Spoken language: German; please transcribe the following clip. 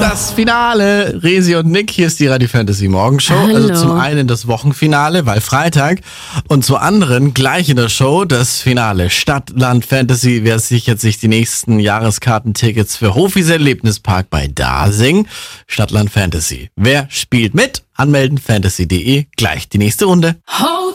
Das Finale. Resi und Nick, hier ist die Radio Fantasy Morgenshow. Hallo. Also zum einen das Wochenfinale, weil Freitag. Und zum anderen gleich in der Show das Finale. Stadt, Land, Fantasy. Wer sichert sich die nächsten Jahreskartentickets für Hofis Erlebnispark bei Dasing? Stadt, Land, Fantasy. Wer spielt mit? Anmelden fantasy.de. Gleich die nächste Runde.